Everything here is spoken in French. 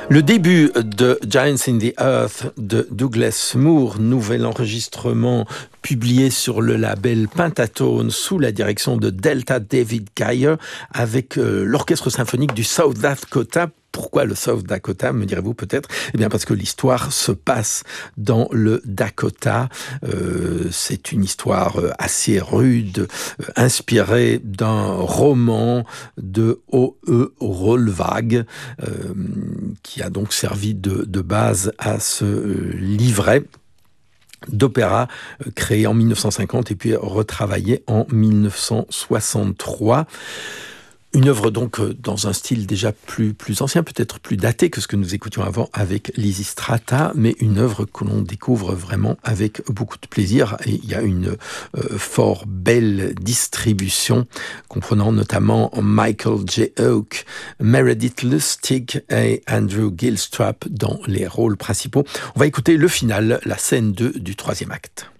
Le début de Giants in the Earth de Douglas Moore, nouvel enregistrement publié sur le label Pentatone sous la direction de Delta David Geyer avec l'orchestre symphonique du South Dakota. Pourquoi le South Dakota, me direz-vous peut-être? Eh bien parce que l'histoire se passe dans le Dakota. C'est une histoire assez rude, inspirée d'un roman de O.E. Rollwag, qui a donc servi de base à ce livret d'opéra créé en 1950 et puis retravaillé en 1963. Une œuvre donc dans un style déjà plus ancien, peut-être plus daté que ce que nous écoutions avant avec Lysistrata, mais une œuvre que l'on découvre vraiment avec beaucoup de plaisir. Et il y a une fort belle distribution, comprenant notamment Michael J. Oak, Meredith Lustig et Andrew Gilstrap dans les rôles principaux. On va écouter le final, la scène 2 du troisième acte.